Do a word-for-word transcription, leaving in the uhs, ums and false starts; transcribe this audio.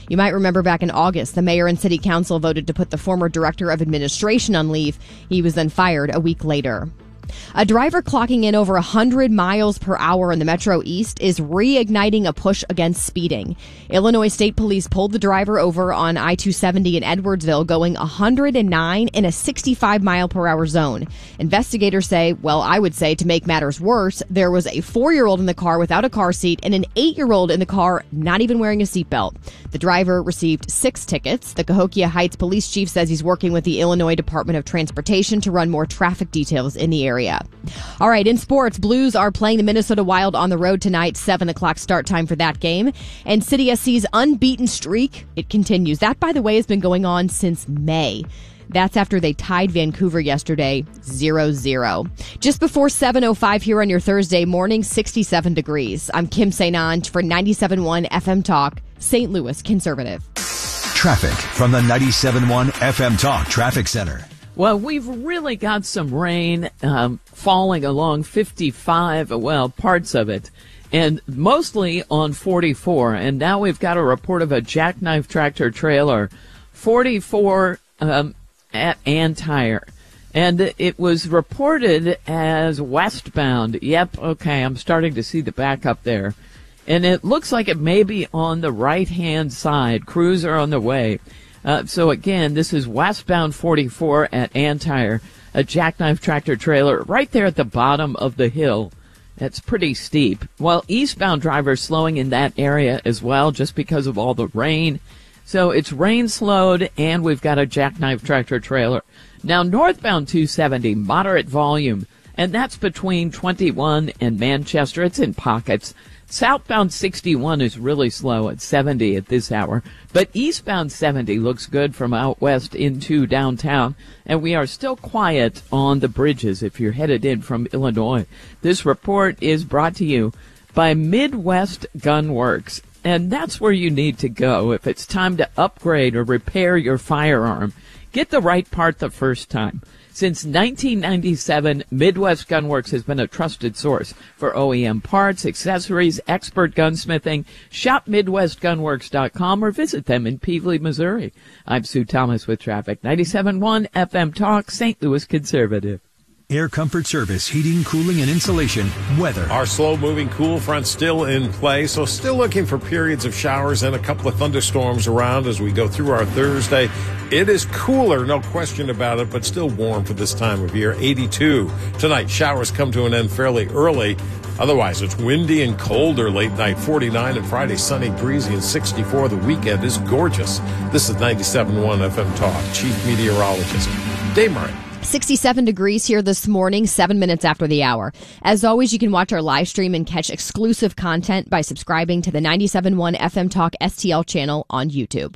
You might remember back in August, the mayor and city council voted to put the former director of administration on leave. He was then fired a week later. A driver clocking in over one hundred miles per hour in the Metro East is reigniting a push against speeding. Illinois State Police pulled the driver over on I two seventy in Edwardsville going one hundred nine in a sixty-five mile per hour zone. Investigators say, well, I would say to make matters worse, there was a four-year-old in the car without a car seat and an eight-year-old in the car not even wearing a seatbelt. The driver received six tickets. The Cahokia Heights police chief says he's working with the Illinois Department of Transportation to run more traffic details in the area. All right, in sports, Blues are playing the Minnesota Wild on the road tonight, seven o'clock start time for that game. And City S C's unbeaten streak, it continues. That, by the way, has been going on since May. That's after they tied Vancouver yesterday, zero zero. Just before seven oh five here on your Thursday morning, sixty-seven degrees. I'm Kim Saint Onge for ninety-seven point one F M Talk, Saint Louis Conservative. Traffic from the ninety-seven point one F M Talk Traffic Center. Well, we've really got some rain um, falling along fifty-five, well, parts of it, and mostly on forty-four. And now we've got a report of a jackknife tractor trailer, forty-four um, at Antire. And it was reported as westbound. Yep, okay, I'm starting to see the backup there. And it looks like it may be on the right-hand side. Crews are on the way. Uh, so again, this is westbound forty-four at Antire, a jackknife tractor trailer right there at the bottom of the hill. That's pretty steep. While eastbound drivers slowing in that area as well, just because of all the rain. So it's rain slowed, and we've got a jackknife tractor trailer. Now northbound two seventy, moderate volume, and that's between twenty-one and Manchester. It's in pockets. Southbound sixty-one is really slow at seventy at this hour, but eastbound seventy looks good from out west into downtown, and we are still quiet on the bridges if you're headed in from Illinois. This report is brought to you by Midwest Gun Works, and that's where you need to go if it's time to upgrade or repair your firearm. Get the right part the first time. Since nineteen ninety-seven, Midwest Gunworks has been a trusted source for O E M parts, accessories, expert gunsmithing. Shop Midwest Gunworks dot com or visit them in Peevely, Missouri. I'm Sue Thomas with traffic. ninety-seven point one F M Talk, Saint Louis Conservative. Air Comfort Service, heating, cooling, and insulation, weather. Our slow-moving cool front still in play, so still looking for periods of showers and a couple of thunderstorms around as we go through our Thursday. It is cooler, no question about it, but still warm for this time of year, eighty-two. Tonight, showers come to an end fairly early. Otherwise, it's windy and colder late night, forty-nine, and Friday sunny, breezy, and sixty-four. The weekend is gorgeous. This is ninety-seven point one F M Talk. Chief Meteorologist Dave Murray. sixty-seven degrees here this morning, seven minutes after the hour. As always, you can watch our live stream and catch exclusive content by subscribing to the ninety-seven point one F M Talk S T L channel on YouTube.